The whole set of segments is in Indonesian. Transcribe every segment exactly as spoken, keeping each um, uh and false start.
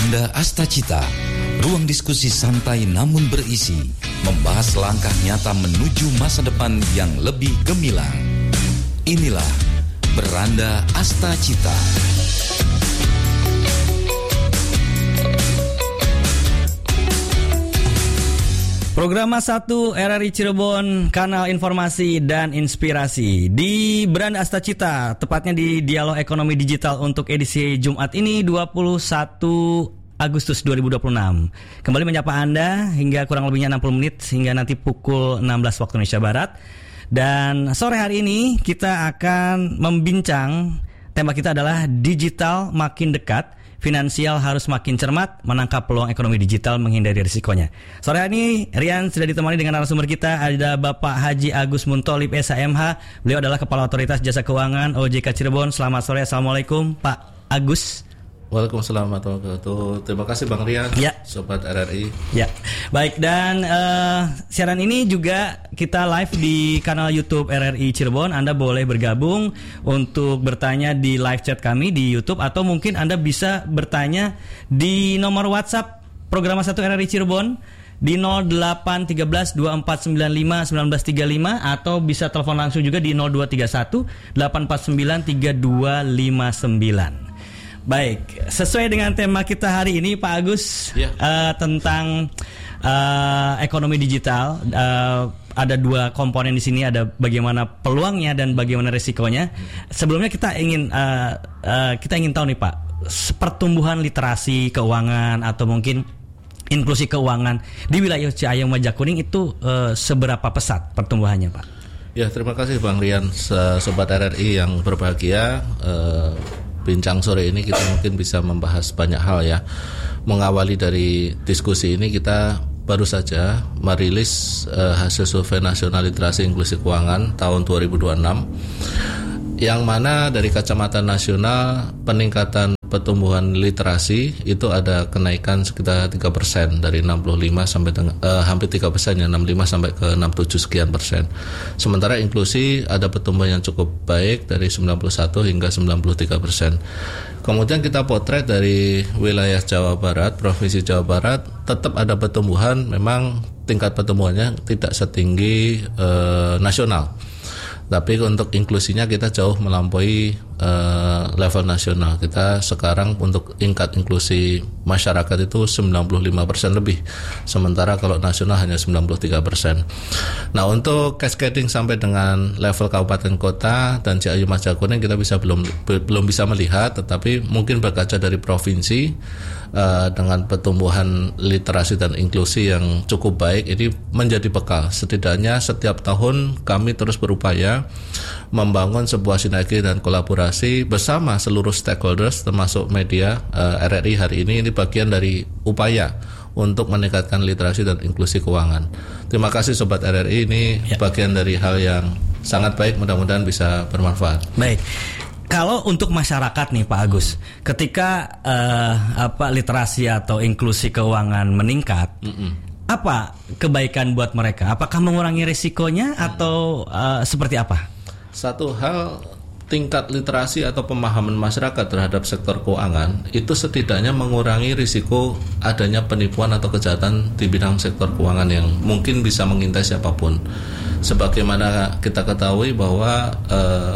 Beranda Astacita, ruang diskusi santai namun berisi, membahas langkah nyata menuju masa depan yang lebih gemilang. Inilah Beranda Astacita. Program satu R R I Cirebon, kanal informasi dan inspirasi. Di Beranda Astacita, tepatnya di Dialog Ekonomi Digital untuk edisi Jumat ini dua puluh satu Agustus dua ribu dua puluh enam. Kembali menyapa Anda hingga kurang lebihnya enam puluh menit hingga nanti pukul enam belas waktu Indonesia Barat. Dan sore hari ini kita akan membincang, tema kita adalah digital makin dekat. Finansial harus makin cermat, menangkap peluang ekonomi digital, menghindari risikonya. Sore hari ini Rian sudah ditemani dengan narasumber kita, ada Bapak Haji Agus Muntolib S H M H. Beliau adalah Kepala Otoritas Jasa Keuangan O J K Cirebon. Selamat sore, Assalamualaikum Pak Agus. Waalaikumsalam warahmatullahi wabarakatuh. Terima kasih Bang Rian, ya. Sobat R R I. Ya, baik, dan uh, siaran ini juga kita live di kanal YouTube R R I Cirebon. Anda boleh bergabung untuk bertanya di live chat kami di YouTube, atau mungkin Anda bisa bertanya di nomor WhatsApp program satu R R I Cirebon di nol delapan tiga belas dua empat sembilan lima sembilan belas tiga lima, atau bisa telepon langsung juga di nol dua tiga satu delapan empat sembilan tiga dua lima sembilan. Baik, sesuai dengan tema kita hari ini Pak Agus, yeah. uh, tentang uh, ekonomi digital, uh, ada dua komponen di sini, ada bagaimana peluangnya dan bagaimana resikonya. Sebelumnya kita ingin uh, uh, kita ingin tahu nih Pak, pertumbuhan literasi keuangan atau mungkin inklusi keuangan di wilayah Ciayong Majakuning itu uh, seberapa pesat pertumbuhannya Pak? Ya, terima kasih Bang Rian, Sobat R R I yang berbahagia. Uh, Bincang sore ini kita mungkin bisa membahas banyak hal ya. Mengawali dari diskusi ini, kita baru saja merilis uh, hasil survei nasional literasi inklusi keuangan tahun dua ribu dua puluh enam, yang mana dari kacamata nasional peningkatan pertumbuhan literasi itu ada kenaikan sekitar tiga persen, dari enam puluh lima sampai dengan, uh, hampir tiga persen ya, enam puluh lima sampai ke enam puluh tujuh sekian persen. Sementara inklusi ada pertumbuhan yang cukup baik dari sembilan puluh satu hingga sembilan puluh tiga persen. Kemudian kita potret dari wilayah Jawa Barat, Provinsi Jawa Barat, tetap ada pertumbuhan, memang tingkat pertumbuhannya tidak setinggi uh, nasional. Tapi untuk inklusinya kita jauh melampaui uh, level nasional. Kita sekarang untuk tingkat inklusi masyarakat itu sembilan puluh lima persen lebih. Sementara kalau nasional hanya sembilan puluh tiga persen. Nah, untuk cascading sampai dengan level kabupaten kota dan Ciayong Majakuning kita bisa belum belum bisa melihat, tetapi mungkin berkaca dari provinsi uh, dengan pertumbuhan literasi dan inklusi yang cukup baik, ini menjadi bekal. Setidaknya setiap tahun kami terus berupaya membangun sebuah sinergi dan kolaborasi bersama seluruh stakeholders termasuk media. uh, R R I hari ini ini bagian dari upaya untuk meningkatkan literasi dan inklusi keuangan. Terima kasih Sobat R R I, ini ya. Bagian dari hal yang sangat baik, mudah-mudahan bisa bermanfaat. Baik. Kalau untuk masyarakat nih Pak Agus, ketika uh, apa literasi atau inklusi keuangan meningkat, Mm-mm. apa kebaikan buat mereka? Apakah mengurangi risikonya atau uh, seperti apa? Satu hal, tingkat literasi atau pemahaman masyarakat terhadap sektor keuangan itu setidaknya mengurangi risiko adanya penipuan atau kejahatan di bidang sektor keuangan yang mungkin bisa mengintai siapapun. Sebagaimana kita ketahui bahwa uh,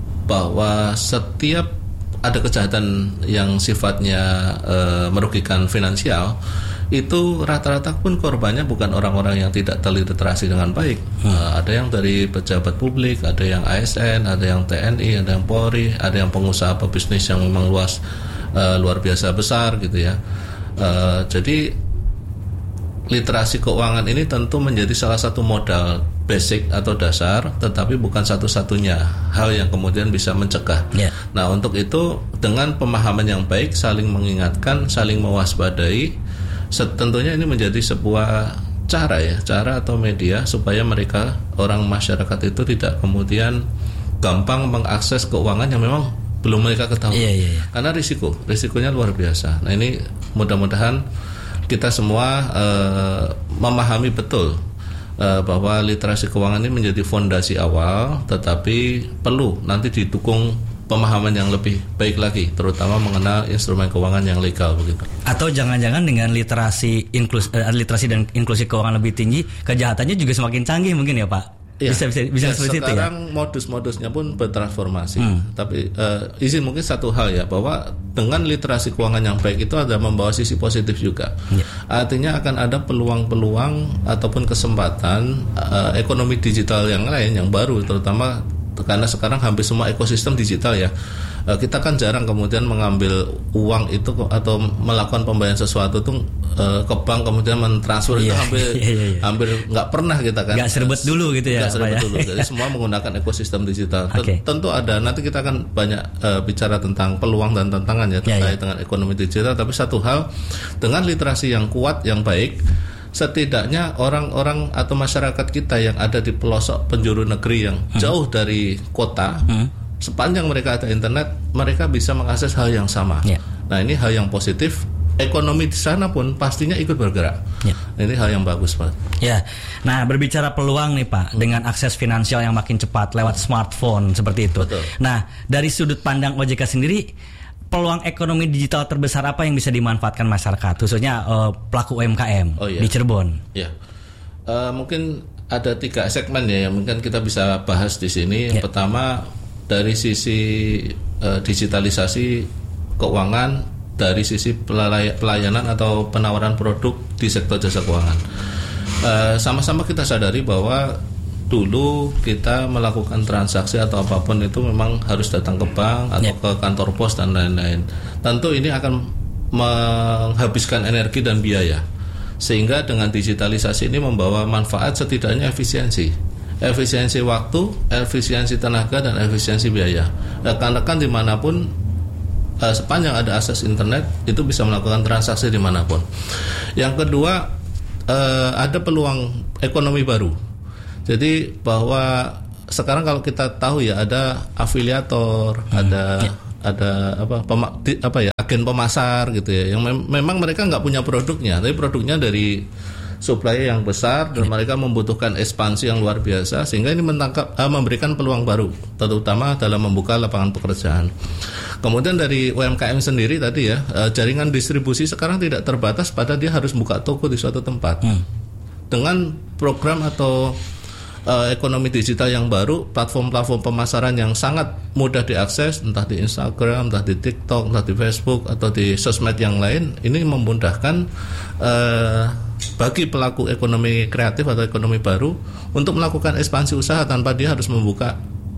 bahwa setiap ada kejahatan yang sifatnya uh, merugikan finansial, itu rata-rata pun korbannya bukan orang-orang yang tidak terliterasi dengan baik. hmm. uh, Ada yang dari pejabat publik, ada yang A S N, ada yang T N I, ada yang Polri, ada yang pengusaha pebisnis yang memang luas, uh, luar biasa besar gitu ya. uh, Jadi literasi keuangan ini tentu menjadi salah satu modal basic atau dasar, tetapi bukan satu-satunya hal yang kemudian bisa mencegah. yeah. Nah, untuk itu dengan pemahaman yang baik, saling mengingatkan, saling mewaspadai, tentunya ini menjadi sebuah cara ya, cara atau media supaya mereka, orang masyarakat itu tidak kemudian gampang mengakses keuangan yang memang belum mereka ketahui. Iya, iya, iya. Karena risiko, risikonya luar biasa. Nah, ini mudah-mudahan kita semua uh, memahami betul uh, bahwa literasi keuangan ini menjadi fondasi awal, tetapi perlu nanti didukung pemahaman yang lebih baik lagi, terutama mengenal instrumen keuangan yang legal begitu. Atau jangan-jangan dengan literasi inklus, eh, literasi dan inklusi keuangan lebih tinggi, kejahatannya juga semakin canggih mungkin ya Pak? Ya, bisa bisa bisa ya, seperti itu ya. Sekarang modus-modusnya pun bertransformasi. Hmm. Tapi uh, izin mungkin satu hal ya, bahwa dengan literasi keuangan yang baik itu ada membawa sisi positif juga. Ya. Artinya akan ada peluang-peluang ataupun kesempatan uh, ekonomi digital yang lain yang baru, terutama karena sekarang hampir semua ekosistem digital ya. Kita kan jarang kemudian mengambil uang itu atau melakukan pembayaran sesuatu tuh ke bank kemudian mentransfer, iya, itu hampir iya, iya. hampir nggak pernah kita kan. Nggak serbet dulu gitu ya. Nggak serbet ya? dulu. Jadi semua menggunakan ekosistem digital. Okay. Tentu ada. Nanti kita akan banyak uh, bicara tentang peluang dan tantangan ya terkait yeah, yeah. dengan ekonomi digital. Tapi satu hal, dengan literasi yang kuat yang baik, setidaknya orang-orang atau masyarakat kita yang ada di pelosok penjuru negeri yang hmm. jauh dari kota, hmm. sepanjang mereka ada internet, mereka bisa mengakses hal yang sama. Yeah. Nah, ini hal yang positif. Ekonomi di sana pun pastinya ikut bergerak. Yeah. Nah, ini hal yang bagus, Pak. Ya. Nah, berbicara peluang nih, Pak, hmm. dengan akses finansial yang makin cepat lewat smartphone seperti itu. Betul. Nah, dari sudut pandang O J K sendiri, peluang ekonomi digital terbesar apa yang bisa dimanfaatkan masyarakat, khususnya uh, pelaku U M K M oh, iya. di Cirebon? Ya, uh, mungkin ada tiga segmen ya yang mungkin kita bisa bahas di sini. Yang ya. Pertama dari sisi uh, digitalisasi keuangan, dari sisi pelayanan atau penawaran produk di sektor jasa keuangan. Uh, sama-sama kita sadari bahwa dulu kita melakukan transaksi atau apapun itu memang harus datang ke bank atau yeah. ke kantor pos dan lain-lain. Tentu ini akan menghabiskan energi dan biaya. Sehingga dengan digitalisasi ini membawa manfaat, setidaknya efisiensi. Efisiensi waktu, efisiensi tenaga, dan efisiensi biaya. Rekan-rekan dimanapun, eh, sepanjang ada akses internet, itu bisa melakukan transaksi dimanapun. Yang kedua, eh, ada peluang ekonomi baru. Jadi bahwa sekarang kalau kita tahu ya ada afiliator, hmm. ada ya. ada apa pema, di, apa ya agen pemasar gitu ya, yang mem- memang mereka nggak punya produknya, tapi produknya dari supplier yang besar dan ya. mereka membutuhkan ekspansi yang luar biasa, sehingga ini menangkap uh, memberikan peluang baru, terutama dalam membuka lapangan pekerjaan. Kemudian dari U M K M sendiri tadi ya, uh, jaringan distribusi sekarang tidak terbatas pada dia harus buka toko di suatu tempat. Hmm. Dengan program atau Uh, ekonomi digital yang baru, platform-platform pemasaran yang sangat mudah diakses, entah di Instagram, entah di TikTok, entah di Facebook, atau di sosmed yang lain, ini memudahkan uh, bagi pelaku ekonomi kreatif atau ekonomi baru untuk melakukan ekspansi usaha tanpa dia harus membuka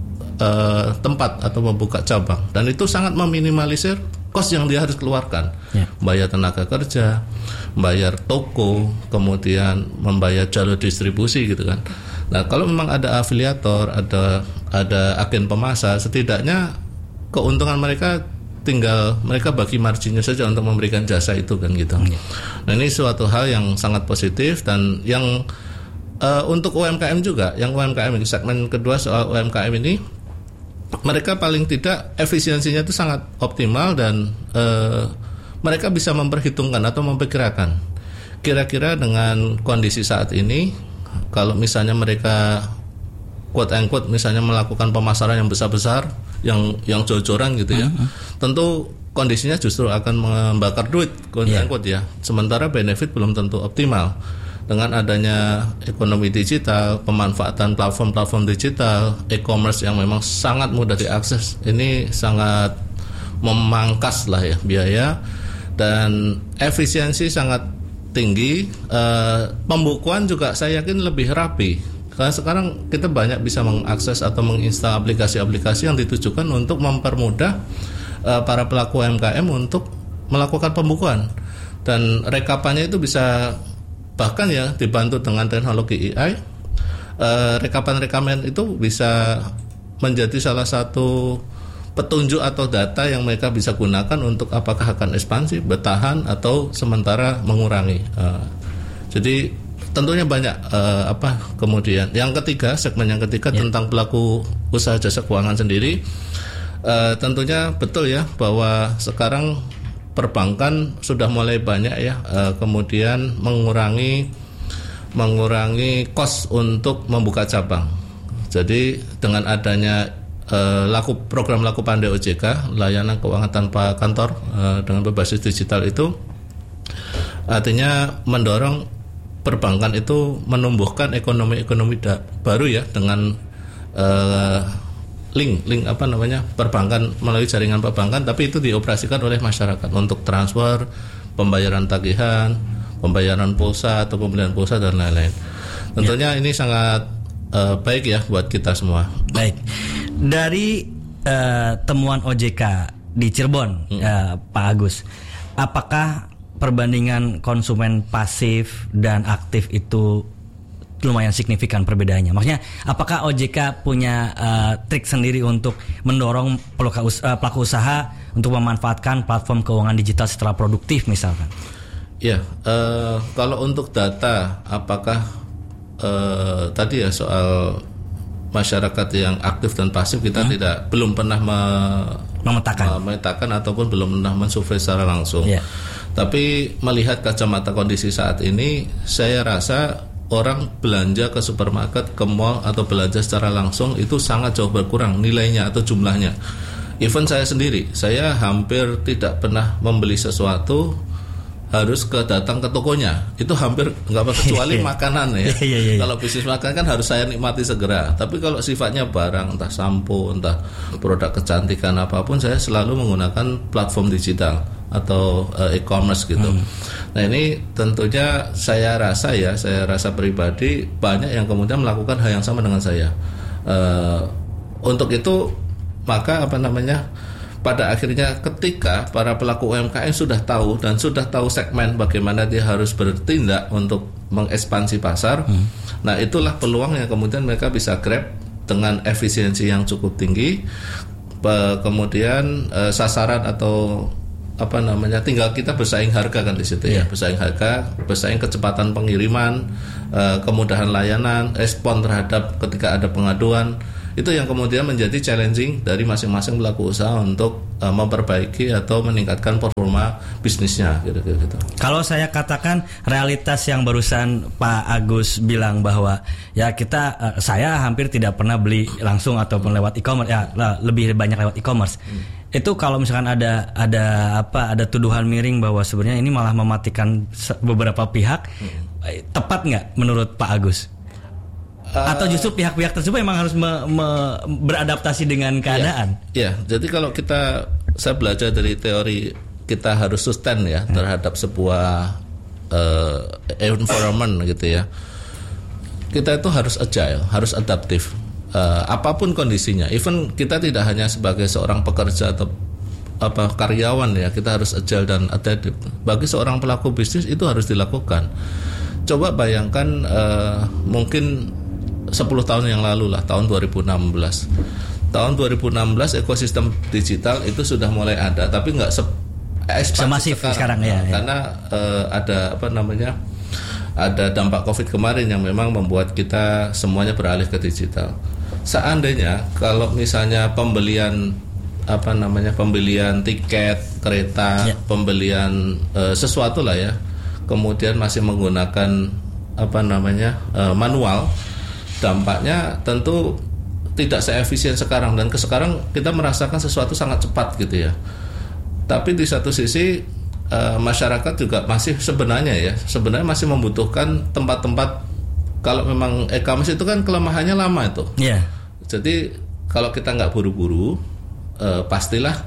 uh, tempat atau membuka cabang, dan itu sangat meminimalisir kos yang dia harus keluarkan, ya. Bayar tenaga kerja, bayar toko, kemudian membayar jalur distribusi gitu kan. Nah, kalau memang ada afiliator, ada ada agen pemasar, setidaknya keuntungan mereka tinggal mereka bagi marginnya saja untuk memberikan jasa itu kan gitu. Ya. Nah, ini suatu hal yang sangat positif, dan yang uh, untuk U M K M juga, yang U M K M ini segmen kedua soal U M K M ini, mereka paling tidak efisiensinya itu sangat optimal, dan uh, mereka bisa memperhitungkan atau memperkirakan kira-kira dengan kondisi saat ini. Kalau misalnya mereka quote and quote misalnya melakukan pemasaran yang besar-besar, yang yang jor-joran gitu ya, uh-huh. tentu kondisinya justru akan membakar duit quote yeah. and quote ya. Sementara benefit belum tentu optimal. Dengan adanya ekonomi digital, pemanfaatan platform-platform digital, e-commerce yang memang sangat mudah diakses, ini sangat memangkas lah ya biaya, dan efisiensi sangat tinggi. Uh, pembukuan juga saya yakin lebih rapi, karena sekarang kita banyak bisa mengakses atau menginstal aplikasi-aplikasi yang ditujukan untuk mempermudah uh, para pelaku U M K M untuk melakukan pembukuan, dan rekapannya itu bisa bahkan ya dibantu dengan teknologi A I. Uh, rekapan-rekapan itu bisa menjadi salah satu petunjuk atau data yang mereka bisa gunakan untuk apakah akan ekspansi, bertahan, atau sementara mengurangi. Uh, jadi tentunya banyak uh, apa kemudian. Yang ketiga, segmen yang ketiga yeah. tentang pelaku usaha jasa keuangan sendiri. Uh, tentunya betul ya bahwa sekarang perbankan sudah mulai banyak ya uh, kemudian mengurangi mengurangi kos untuk membuka cabang. Jadi dengan adanya uh, laku program Laku Pandai O J K, layanan keuangan tanpa kantor uh, dengan berbasis digital itu artinya mendorong perbankan itu menumbuhkan ekonomi-ekonomi da- baru ya dengan uh, link link apa namanya perbankan melalui jaringan perbankan, tapi itu dioperasikan oleh masyarakat untuk transfer, pembayaran tagihan, pembayaran pulsa atau pembelian pulsa dan lain-lain. Tentunya ya. Ini sangat uh, baik ya buat kita semua. Baik. Dari uh, temuan O J K di Cirebon, hmm. uh, Pak Agus, apakah perbandingan konsumen pasif dan aktif itu lumayan signifikan perbedaannya? Maksudnya, apakah O J K punya uh, trik sendiri untuk mendorong pelaku usaha, pelaku usaha untuk memanfaatkan platform keuangan digital secara produktif misalkan? Ya, uh, kalau untuk data, apakah uh, tadi ya soal masyarakat yang aktif dan pasif kita hmm. tidak belum pernah me- memetakan. memetakan ataupun belum pernah mensurvei secara langsung. Yeah. Tapi melihat kacamata kondisi saat ini, saya rasa orang belanja ke supermarket, ke mall atau belanja secara langsung itu sangat jauh berkurang nilainya atau jumlahnya. Even saya sendiri, saya hampir tidak pernah membeli sesuatu harus ke datang ke tokonya. Itu hampir nggak apa kecuali makanan ya. Kalau bisnis makan kan harus saya nikmati segera. Tapi kalau sifatnya barang, entah sampo, entah produk kecantikan apapun, saya selalu menggunakan platform digital atau uh, e-commerce gitu. Hmm. Nah ini tentunya saya rasa ya, saya rasa pribadi banyak yang kemudian melakukan hal yang sama dengan saya. Uh, untuk itu maka apa namanya? Pada akhirnya ketika para pelaku U M K M sudah tahu dan sudah tahu segmen bagaimana dia harus bertindak untuk mengekspansi pasar, hmm. nah itulah peluang yang kemudian mereka bisa grab dengan efisiensi yang cukup tinggi. Kemudian eh, sasaran atau apa namanya tinggal kita bersaing harga kan di situ yeah. ya, bersaing harga, bersaing kecepatan pengiriman, eh, kemudahan layanan, respon terhadap ketika ada pengaduan. Itu yang kemudian menjadi challenging dari masing-masing pelaku usaha untuk uh, memperbaiki atau meningkatkan performa bisnisnya gitu, gitu. Kalau saya katakan realitas yang barusan Pak Agus bilang bahwa ya kita uh, saya hampir tidak pernah beli langsung ataupun lewat e-commerce ya lebih banyak lewat e-commerce. Hmm. Itu kalau misalkan ada ada apa ada tuduhan miring bahwa sebenarnya ini malah mematikan beberapa pihak, hmm. tepat nggak menurut Pak Agus? Atau justru pihak-pihak tersebut memang harus me- me- beradaptasi dengan keadaan? Ya, ya, jadi kalau kita saya belajar dari teori kita harus sustain ya hmm. terhadap sebuah uh, environment gitu ya. Kita itu harus agile, harus adaptif. Uh, apapun kondisinya, even kita tidak hanya sebagai seorang pekerja atau apa karyawan ya, kita harus agile dan adaptif. Bagi seorang pelaku bisnis itu harus dilakukan. Coba bayangkan uh, mungkin sepuluh tahun yang lalu lah, tahun dua ribu enam belas. Tahun dua ribu enam belas ekosistem digital itu sudah mulai ada, tapi nggak se- semasif sekarang, sekarang ya, ya. Karena uh, ada apa namanya? Ada dampak Covid kemarin yang memang membuat kita semuanya beralih ke digital. Seandainya kalau misalnya pembelian apa namanya? Pembelian tiket kereta, ya. pembelian uh, sesuatu lah ya, kemudian masih menggunakan apa namanya? Uh, manual, dampaknya tentu tidak seefisien sekarang, dan ke sekarang kita merasakan sesuatu sangat cepat gitu ya. Tapi di satu sisi e, masyarakat juga masih sebenarnya ya sebenarnya masih membutuhkan tempat-tempat. Kalau memang e-commerce itu kan kelemahannya lama itu. Yeah. Jadi kalau kita nggak buru-buru e, pastilah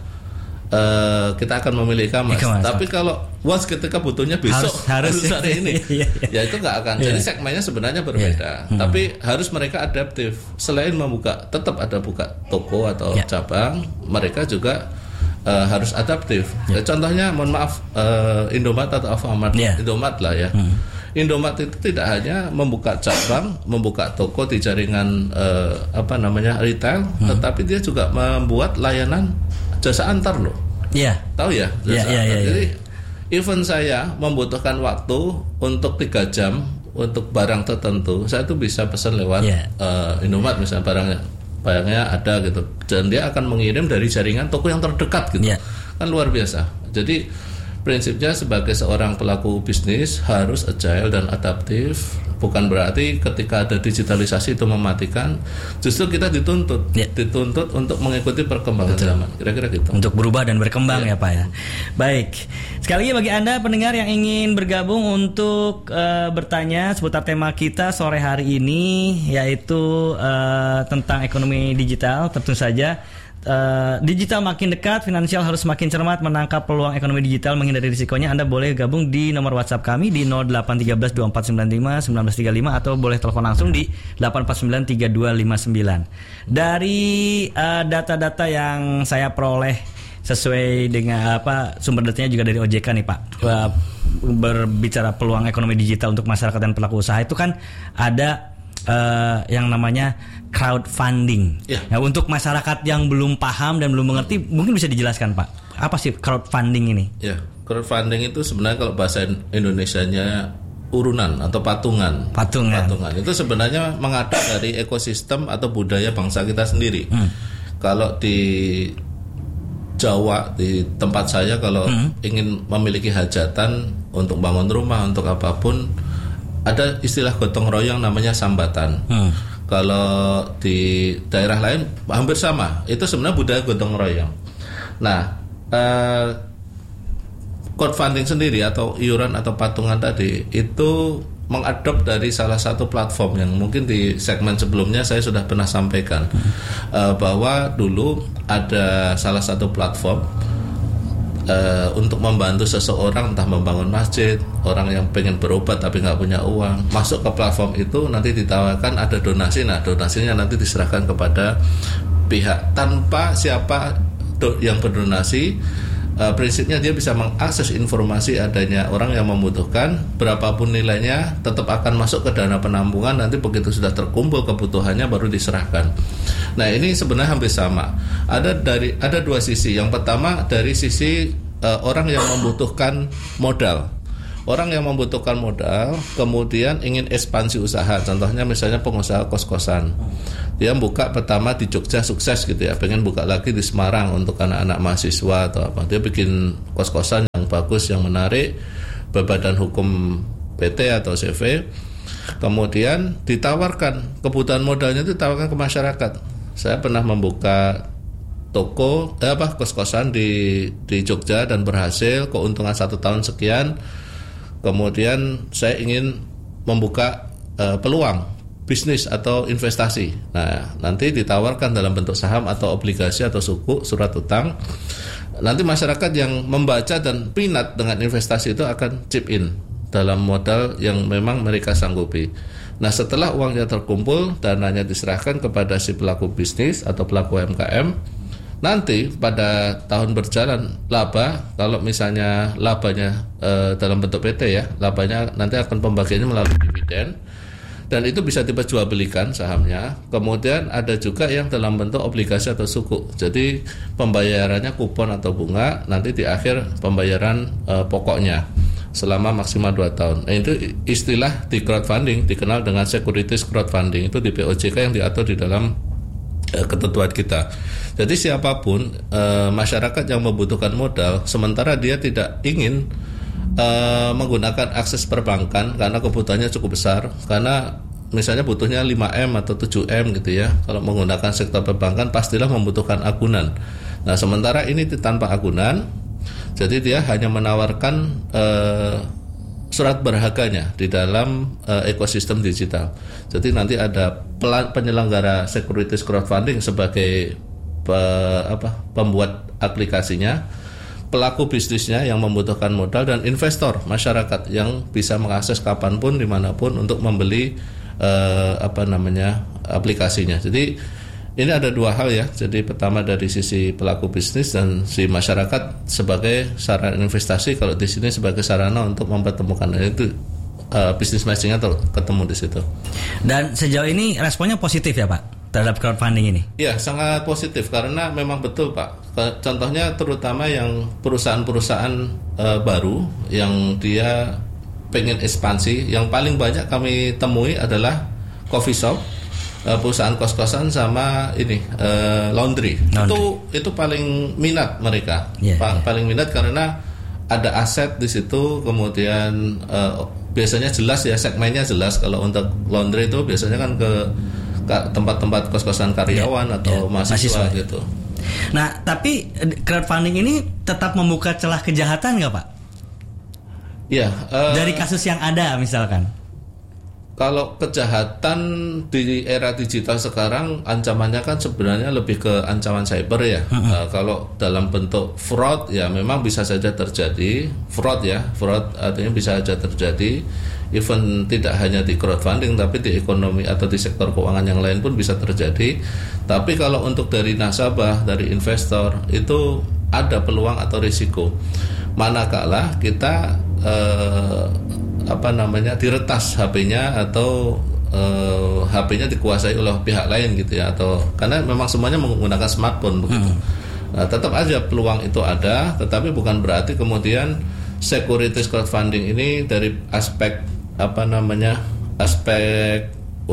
Uh, kita akan memilih e-commerce. e-commerce. Tapi kalau once ketika butuhnya besok harus, harus hari ini, ya itu nggak akan. Yeah. Jadi segmennya sebenarnya berbeda. Yeah. Hmm. Tapi harus mereka adaptif. Selain membuka, tetap ada buka toko atau yeah. cabang, mereka juga uh, harus adaptif. Yeah. Ya, contohnya, mohon maaf, uh, Indomaret atau Alfamart, yeah. Indomaret lah ya. Hmm. Indomaret itu tidak hanya membuka cabang, membuka toko di jaringan uh, apa namanya retail, hmm. tetapi dia juga membuat layanan jasa antar loh. Iya. Yeah. Tahu ya? Jasa yeah, yeah, yeah, Jadi yeah. even saya membutuhkan waktu untuk tiga jam untuk barang tertentu, saya tuh bisa pesan lewat yeah. uh, Indomaret misalnya, barangnya barangnya ada gitu, dan dia akan mengirim dari jaringan toko yang terdekat gitu. Yeah. Kan luar biasa. Jadi prinsipnya sebagai seorang pelaku bisnis harus agile dan adaptif, bukan berarti ketika ada digitalisasi itu mematikan. Justru kita dituntut, yeah. dituntut untuk mengikuti perkembangan Betul. zaman. Kira-kira gitu. Untuk berubah dan berkembang yeah. ya Pak ya. Baik. Sekali lagi bagi Anda pendengar yang ingin bergabung untuk uh, bertanya seputar tema kita sore hari ini, yaitu uh, tentang ekonomi digital, tentu saja. Uh, digital makin dekat, finansial harus makin cermat menangkap peluang ekonomi digital, menghindari risikonya. Anda boleh gabung di nomor WhatsApp kami di nol delapan satu tiga dua empat sembilan lima sembilan tiga lima atau boleh telepon langsung di delapan empat sembilan tiga dua lima sembilan. Dari uh, data-data yang saya peroleh sesuai dengan apa sumber datanya juga dari O J K nih Pak. Uh, berbicara peluang ekonomi digital untuk masyarakat dan pelaku usaha itu kan ada uh, yang namanya crowdfunding. Ya. Nah, untuk masyarakat yang belum paham dan belum mengerti, mungkin bisa dijelaskan Pak, apa sih crowdfunding ini? Ya, crowdfunding itu sebenarnya kalau bahasa Indonesianya urunan atau patungan. Patungan. Patungan itu sebenarnya mengadap dari ekosistem atau budaya bangsa kita sendiri. Hmm. Kalau di Jawa, di tempat saya, kalau hmm. ingin memiliki hajatan untuk bangun rumah, untuk apapun, ada istilah gotong royong namanya sambatan. Hmm. Kalau di daerah lain hampir sama. Itu sebenarnya budaya gotong royong. Nah, eh, crowdfunding sendiri atau iuran atau patungan tadi itu mengadop dari salah satu platform yang mungkin di segmen sebelumnya saya sudah pernah sampaikan, eh, bahwa dulu ada salah satu platform Uh, untuk membantu seseorang entah membangun masjid, orang yang pengen berobat tapi nggak punya uang, masuk ke platform itu nanti ditawarkan ada donasi. Nah, donasinya nanti diserahkan kepada pihak tanpa siapa do- yang berdonasi. Uh, prinsipnya dia bisa mengakses informasi adanya orang yang membutuhkan, berapapun nilainya tetap akan masuk ke dana penampungan. Nanti begitu sudah terkumpul kebutuhannya baru diserahkan. Nah, ini sebenarnya hampir sama. Ada dari ada dua sisi. Yang pertama dari sisi uh, orang yang membutuhkan modal. Orang yang membutuhkan modal kemudian ingin ekspansi usaha. Contohnya misalnya pengusaha kos-kosan. Dia buka pertama di Jogja sukses gitu ya, pengen buka lagi di Semarang untuk anak-anak mahasiswa atau apa. Dia bikin kos-kosan yang bagus, yang menarik, berbadan hukum P T atau C V. Kemudian ditawarkan, kebutuhan modalnya itu ditawarkan ke masyarakat. Saya pernah membuka toko eh apa kos-kosan di di Jogja dan berhasil, keuntungan satu tahun sekian. Kemudian saya ingin membuka uh, peluang bisnis atau investasi. Nah, nanti ditawarkan dalam bentuk saham atau obligasi atau suku, surat utang. Nanti masyarakat yang membaca dan minat dengan investasi itu akan chip in dalam modal yang memang mereka sanggupi. Nah, setelah uangnya terkumpul, dananya diserahkan kepada si pelaku bisnis atau pelaku U M K M. Nanti pada tahun berjalan laba, kalau misalnya labanya e, dalam bentuk P T ya, labanya nanti akan pembagiannya melalui dividen. Dan itu bisa diperjualbelikan sahamnya. Kemudian ada juga yang dalam bentuk obligasi atau suku. Jadi pembayarannya kupon atau bunga, nanti di akhir pembayaran e, pokoknya selama maksimal dua tahun. Nah, itu istilah di crowdfunding dikenal dengan securities crowdfunding. Itu di P O J K yang diatur di dalam ketentuan kita. Jadi siapapun e, masyarakat yang membutuhkan modal, sementara dia tidak ingin e, menggunakan akses perbankan karena kebutuhannya cukup besar, karena misalnya butuhnya lima M atau tujuh M gitu ya. Kalau menggunakan sektor perbankan pastilah membutuhkan agunan. Nah, sementara ini tanpa agunan, jadi dia hanya menawarkan e, surat berharganya di dalam uh, ekosistem digital. Jadi nanti ada pelan, penyelenggara securities crowdfunding sebagai pe, apa, pembuat aplikasinya, pelaku bisnisnya yang membutuhkan modal, dan investor masyarakat yang bisa mengakses kapanpun dimanapun untuk membeli uh, apa namanya aplikasinya. Jadi ini ada dua hal ya. Jadi pertama dari sisi pelaku bisnis dan si masyarakat sebagai sarana investasi. Kalau di sini sebagai sarana untuk mempertemukan itu uh, bisnis matchingnya ketemu di situ. Dan sejauh ini responnya positif ya Pak terhadap crowdfunding ini? Ya, sangat positif karena memang betul Pak. Contohnya terutama yang perusahaan-perusahaan uh, baru yang dia pengen ekspansi, yang paling banyak kami temui adalah coffee shop, perusahaan kos-kosan, sama ini uh, laundry. laundry. Itu itu paling minat mereka, yeah, pa- yeah. paling minat karena ada aset di situ, kemudian uh, biasanya jelas ya segmennya jelas. Kalau untuk laundry itu biasanya kan ke, ke tempat-tempat kos-kosan karyawan ya, atau ya, mahasiswa, mahasiswa gitu. Nah, tapi crowdfunding ini tetap membuka celah kejahatan nggak, Pak? Ya. Uh, Dari kasus yang ada misalkan. Kalau kejahatan di era digital sekarang ancamannya kan sebenarnya lebih ke ancaman cyber ya. Uh-huh. Uh, kalau dalam bentuk fraud ya memang bisa saja terjadi fraud ya. Fraud artinya bisa saja terjadi. Even tidak hanya di crowdfunding tapi di ekonomi atau di sektor keuangan yang lain pun bisa terjadi. Tapi kalau untuk dari nasabah, dari investor itu ada peluang atau risiko. Manakala kita eh, apa namanya diretas H P-nya atau eh, H P-nya dikuasai oleh pihak lain gitu ya, atau karena memang semuanya menggunakan smartphone begitu. Hmm. Nah, tetap aja peluang itu ada, tetapi bukan berarti kemudian securities crowdfunding ini dari aspek apa namanya aspek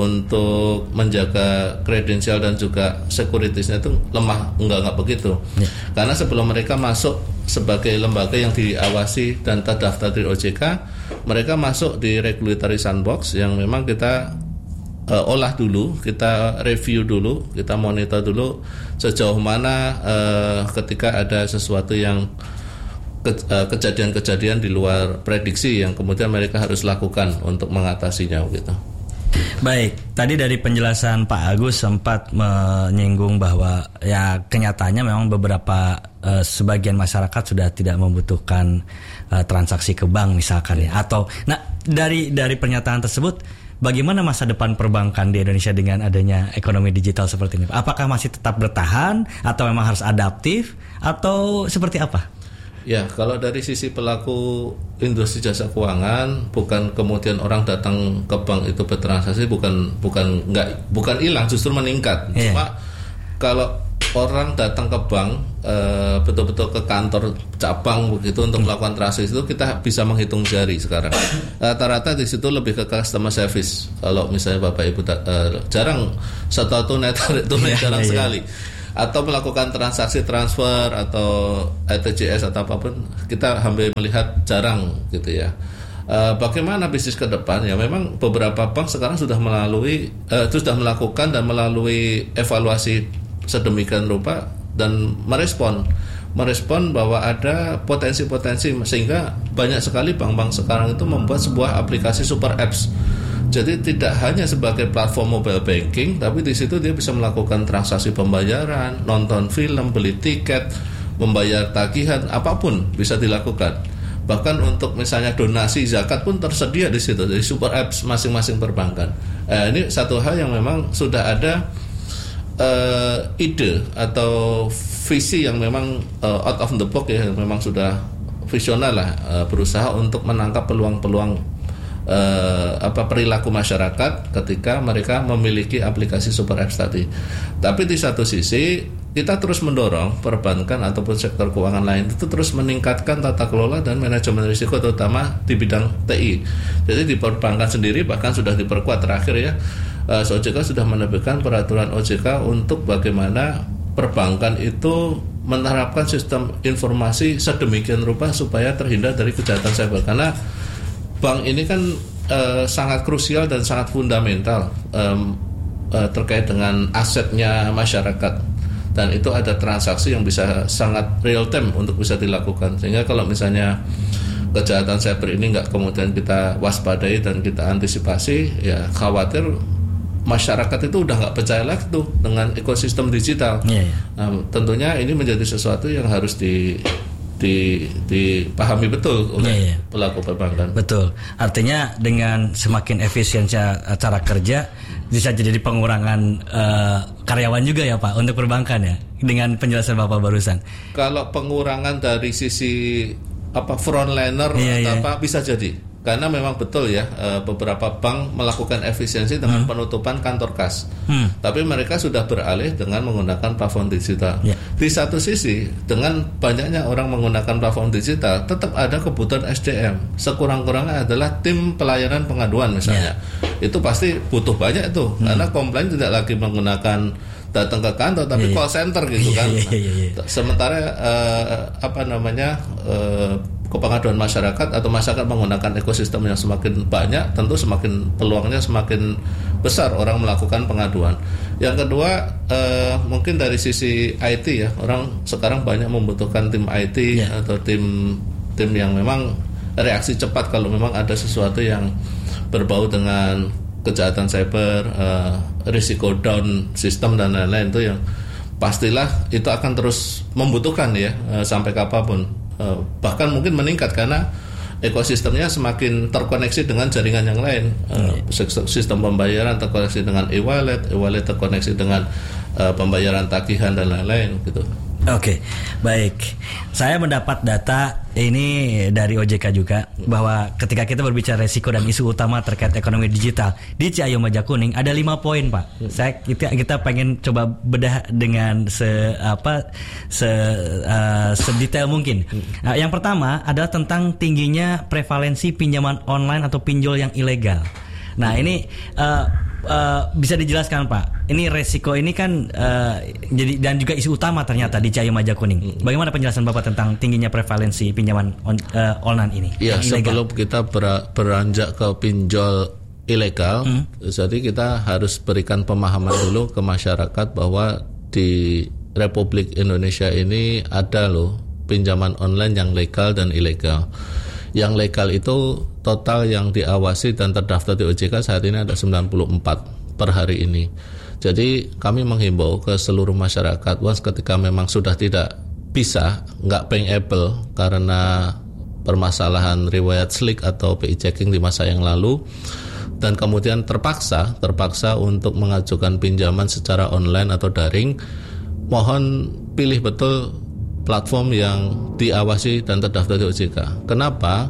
untuk menjaga kredensial dan juga securitiesnya itu lemah, enggak enggak begitu. Ya. Karena sebelum mereka masuk sebagai lembaga yang diawasi dan terdaftar di O J K, mereka masuk di regulatory sandbox yang memang kita uh, olah dulu, kita review dulu, kita monitor dulu sejauh mana uh, ketika ada sesuatu yang ke, uh, kejadian-kejadian di luar prediksi yang kemudian mereka harus lakukan untuk mengatasinya gitu. Baik, tadi dari penjelasan Pak Agus sempat menyinggung bahwa ya kenyataannya memang beberapa uh, sebagian masyarakat sudah tidak membutuhkan uh, transaksi ke bank misalkan ya. Atau nah dari dari pernyataan tersebut bagaimana masa depan perbankan di Indonesia dengan adanya ekonomi digital seperti ini? Apakah masih tetap bertahan atau memang harus adaptif atau seperti apa? Ya, kalau dari sisi pelaku industri jasa keuangan, bukan kemudian orang datang ke bank itu bertransaksi, bukan bukan nggak bukan hilang, justru meningkat. Yeah. Cuma kalau orang datang ke bank e, betul-betul ke kantor cabang begitu untuk melakukan transaksi itu kita bisa menghitung jari sekarang. Rata-rata di situ lebih ke customer service. Kalau misalnya Bapak Ibu e, jarang setelah tunai tarik tunai yeah, jarang yeah, sekali. Yeah. Atau melakukan transaksi transfer atau R T G S atau apapun, kita hampir melihat jarang gitu ya. E, bagaimana bisnis ke depan? Ya memang beberapa bank sekarang sudah melalui e, sudah melakukan dan melalui evaluasi sedemikian rupa dan merespon merespon bahwa ada potensi-potensi, sehingga banyak sekali bank-bank sekarang itu membuat sebuah aplikasi super apps. Jadi tidak hanya sebagai platform mobile banking, tapi di situ dia bisa melakukan transaksi pembayaran, nonton film, beli tiket, membayar tagihan, apapun bisa dilakukan. Bahkan untuk misalnya donasi zakat pun tersedia di situ, dari super apps masing-masing perbankan. Eh, ini satu hal yang memang sudah ada uh, ide atau visi yang memang uh, out of the box ya, yang memang sudah visioner lah, uh, berusaha untuk menangkap peluang-peluang Uh, apa perilaku masyarakat ketika mereka memiliki aplikasi super apps tadi. Tapi di satu sisi kita terus mendorong perbankan ataupun sektor keuangan lain itu terus meningkatkan tata kelola dan manajemen risiko, terutama di bidang T I. Jadi di perbankan sendiri bahkan sudah diperkuat terakhir ya, uh, O J K sudah menerbitkan peraturan O J K untuk bagaimana perbankan itu menerapkan sistem informasi sedemikian rupa supaya terhindar dari kejahatan cyber. Karena bank ini kan uh, sangat krusial dan sangat fundamental um, uh, terkait dengan asetnya masyarakat, dan itu ada transaksi yang bisa sangat real time untuk bisa dilakukan. Sehingga kalau misalnya kejahatan cyber ini nggak kemudian kita waspadai dan kita antisipasi, ya khawatir masyarakat itu udah nggak percaya lagi tuh dengan ekosistem digital. Yeah, yeah. Nah, tentunya ini menjadi sesuatu yang harus di Di, dipahami betul oleh yeah, yeah. pelaku perbankan. Betul. Artinya dengan semakin efisiennya cara kerja bisa jadi pengurangan uh, karyawan juga ya Pak untuk perbankan ya, dengan penjelasan Bapak barusan. Kalau pengurangan dari sisi apa frontliner yeah, atau yeah. apa bisa jadi. Karena memang betul ya, beberapa bank melakukan efisiensi dengan hmm. penutupan kantor kas. Hmm. Tapi mereka sudah beralih dengan menggunakan platform digital. Yeah. Di satu sisi, dengan banyaknya orang menggunakan platform digital, tetap ada kebutuhan S D M. Sekurang-kurangnya adalah tim pelayanan pengaduan misalnya. Yeah. Itu pasti butuh banyak itu. Hmm. Karena komplain tidak lagi menggunakan datang ke kantor, tapi yeah, call center gitu yeah, kan. Yeah, yeah, yeah. Sementara uh, apa namanya uh, ke pengaduan masyarakat atau masyarakat menggunakan ekosistem yang semakin banyak, tentu semakin peluangnya semakin besar orang melakukan pengaduan. Yang kedua, eh, mungkin dari sisi I T ya, orang sekarang banyak membutuhkan tim I T yeah. atau tim tim yang memang reaksi cepat kalau memang ada sesuatu yang berbau dengan kejahatan cyber, eh, risiko down sistem dan lain-lain, itu yang pastilah itu akan terus membutuhkan ya eh, sampai kapanpun. Bahkan mungkin meningkat karena ekosistemnya semakin terkoneksi dengan jaringan yang lain. hmm. Sistem pembayaran terkoneksi dengan e-wallet, e-wallet terkoneksi dengan uh, pembayaran tagihan dan lain-lain gitu. Oke, baik. Saya mendapat data ini dari O J K juga bahwa ketika kita berbicara resiko dan isu utama terkait ekonomi digital di Ciayo Majakuning ada lima poin, Pak. Saya kita kita pengen coba bedah dengan se apa se uh, sedetail mungkin. Nah, yang pertama adalah tentang tingginya prevalensi pinjaman online atau pinjol yang ilegal. Nah, ini uh, Uh, bisa dijelaskan Pak, ini resiko ini kan uh, jadi dan juga isu utama ternyata di Ciayo Majakuning. Bagaimana penjelasan Bapak tentang tingginya prevalensi pinjaman on, uh, online ini? Ya, sebelum kita ber, beranjak ke pinjol ilegal, hmm. jadi kita harus berikan pemahaman dulu ke masyarakat bahwa di Republik Indonesia ini ada loh pinjaman online yang legal dan ilegal. Yang legal itu total yang diawasi dan terdaftar di O J K saat ini ada sembilan puluh empat per hari ini. Jadi kami menghimbau ke seluruh masyarakat, once ketika memang sudah tidak bisa, nggak bankable karena permasalahan riwayat slik atau P I checking di masa yang lalu, dan kemudian terpaksa terpaksa untuk mengajukan pinjaman secara online atau daring, mohon pilih betul platform yang diawasi dan terdaftar di O J K. Kenapa?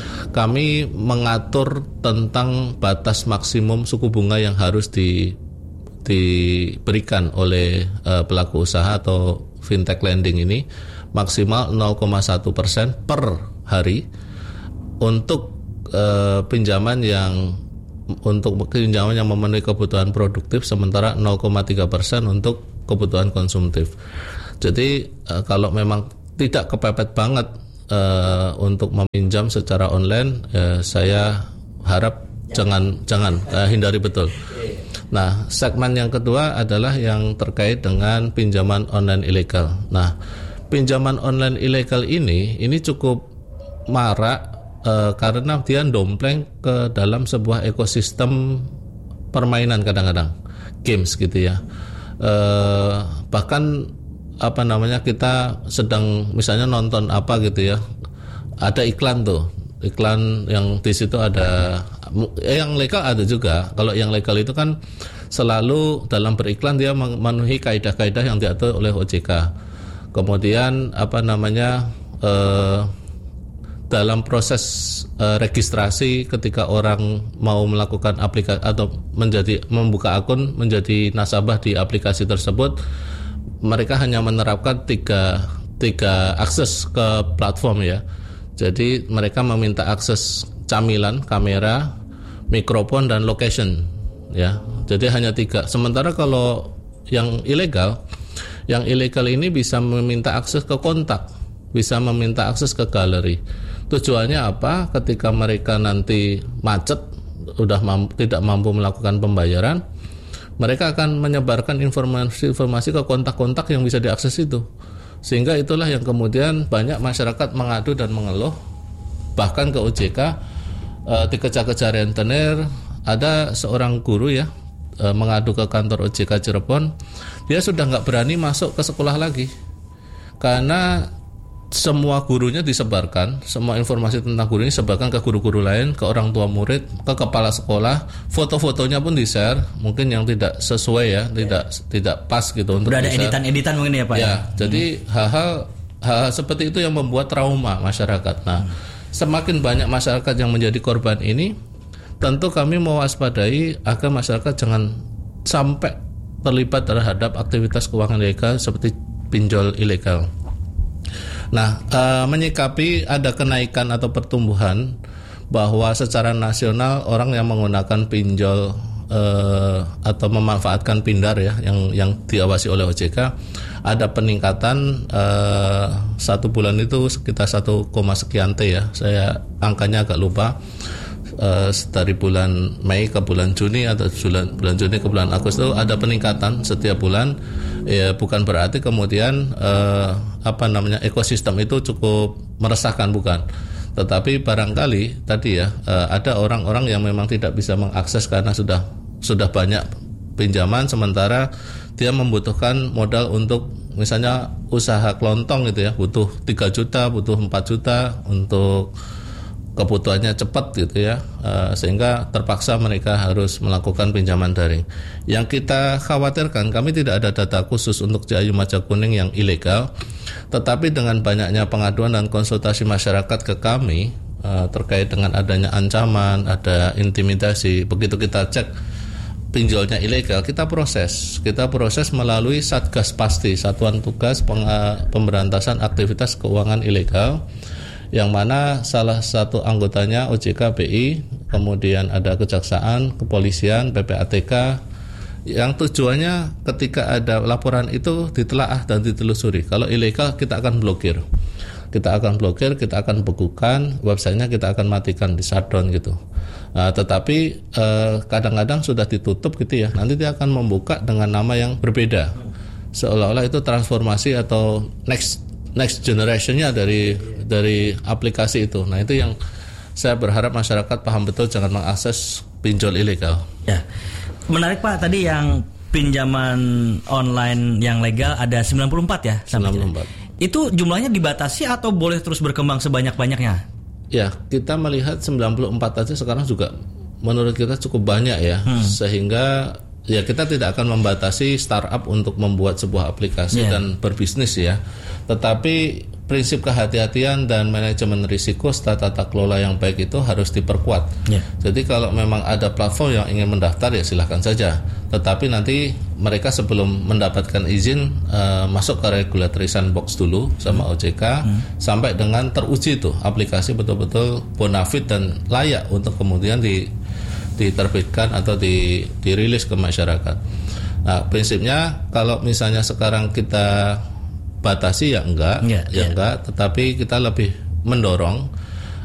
Kami mengatur tentang batas maksimum suku bunga yang harus di, diberikan oleh uh, pelaku usaha atau fintech lending ini maksimal nol koma satu persen per hari untuk uh, pinjaman yang untuk pinjaman yang memenuhi kebutuhan produktif, sementara nol koma tiga persen untuk kebutuhan konsumtif. Jadi uh, kalau memang tidak kepepet banget uh, untuk meminjam secara online, uh, saya harap jangan jangan uh, hindari betul. Nah, segmen yang kedua adalah yang terkait dengan pinjaman online ilegal. Nah, pinjaman online ilegal ini ini cukup marak uh, karena dia dompleng ke dalam sebuah ekosistem permainan, kadang-kadang games gitu ya. Uh, bahkan apa namanya kita sedang misalnya nonton apa gitu ya, ada iklan tuh, iklan yang di situ ada eh, yang legal ada juga. Kalau yang legal itu kan selalu dalam beriklan dia memenuhi kaidah-kaidah yang diatur oleh O J K. Kemudian apa namanya eh, dalam proses eh, registrasi ketika orang mau melakukan aplikasi atau menjadi membuka akun menjadi nasabah di aplikasi tersebut, mereka hanya menerapkan tiga, tiga akses ke platform ya. Jadi mereka meminta akses camilan, kamera, mikrofon, dan location ya. Jadi hanya tiga. Sementara kalau yang ilegal, yang ilegal ini bisa meminta akses ke kontak, bisa meminta akses ke galeri. Tujuannya apa? Ketika mereka nanti macet, udah mampu, tidak mampu melakukan pembayaran, mereka akan menyebarkan informasi-informasi ke kontak-kontak yang bisa diakses itu. Sehingga itulah yang kemudian banyak masyarakat mengadu dan mengeluh. Bahkan ke O J K, e, dikejar-kejar rentenir. Ada seorang guru ya e, mengadu ke kantor O J K Cirebon. Dia sudah nggak berani masuk ke sekolah lagi karena semua gurunya disebarkan, semua informasi tentang guru ini disebarkan ke guru-guru lain, ke orang tua murid, ke kepala sekolah, foto-fotonya pun di-share, mungkin yang tidak sesuai ya, tidak tidak pas gitu untuk udah ada editan-editan mungkin ya Pak. Ya, ya? Jadi hmm. hal-hal hal seperti itu yang membuat trauma masyarakat. Nah, hmm. semakin banyak masyarakat yang menjadi korban ini, tentu kami mewaspadai agar masyarakat jangan sampai terlibat terhadap aktivitas keuangan ilegal seperti pinjol ilegal. Nah, e, menyikapi ada kenaikan atau pertumbuhan bahwa secara nasional orang yang menggunakan pinjol eh, atau memanfaatkan pindar ya yang yang diawasi oleh O J K, ada peningkatan eh, satu bulan itu sekitar satu koma sekian T ya. Saya angkanya agak lupa. Uh, dari bulan Mei ke bulan Juni atau bulan bulan Juni ke bulan Agustus ada peningkatan setiap bulan, ya bukan berarti kemudian uh, apa namanya ekosistem itu cukup meresahkan, bukan, tetapi barangkali tadi ya uh, ada orang-orang yang memang tidak bisa mengakses karena sudah sudah banyak pinjaman, sementara dia membutuhkan modal untuk misalnya usaha kelontong gitu ya, butuh tiga juta, butuh empat juta untuk kebutuhannya cepat gitu ya, uh, sehingga terpaksa mereka harus melakukan pinjaman daring. Yang kita khawatirkan, kami tidak ada data khusus untuk Ciayu Majakuning yang ilegal, tetapi dengan banyaknya pengaduan dan konsultasi masyarakat ke kami uh, terkait dengan adanya ancaman, ada intimidasi, begitu kita cek pinjolnya ilegal, kita proses, kita proses melalui Satgas Pasti, Satuan Tugas Peng- Pemberantasan Aktivitas Keuangan Ilegal, yang mana salah satu anggotanya O J K, B I, kemudian ada Kejaksaan, Kepolisian, P P A T K, yang tujuannya ketika ada laporan itu ditelaah dan ditelusuri. Kalau ilegal kita akan blokir, kita akan blokir, kita akan bekukan, websitenya kita akan matikan, di shutdown gitu. Nah, tetapi eh, kadang-kadang sudah ditutup gitu ya, nanti dia akan membuka dengan nama yang berbeda, seolah-olah itu transformasi atau next next generationnya dari dari aplikasi itu. Nah, itu yang saya berharap masyarakat paham betul, jangan mengakses pinjol ilegal. Ya, menarik Pak, tadi yang pinjaman online yang legal ada sembilan puluh empat ya, sembilan puluh empat. Itu jumlahnya dibatasi atau boleh terus berkembang sebanyak-banyaknya? Ya, kita melihat sembilan puluh empat aja sekarang juga menurut kita cukup banyak ya, hmm. sehingga ya kita tidak akan membatasi startup untuk membuat sebuah aplikasi yeah. dan berbisnis ya. Tetapi prinsip kehati-hatian dan manajemen risiko serta tata kelola yang baik itu harus diperkuat. Yeah. Jadi kalau memang ada platform yang ingin mendaftar ya silahkan saja. Tetapi nanti mereka sebelum mendapatkan izin uh, masuk ke regulatory sandbox dulu sama O J K hmm. sampai dengan teruji tuh aplikasi betul-betul bonafit dan layak untuk kemudian di diterbitkan atau di, dirilis ke masyarakat. Nah, prinsipnya kalau misalnya sekarang kita batasi ya enggak, yeah, ya yeah. enggak, tetapi kita lebih mendorong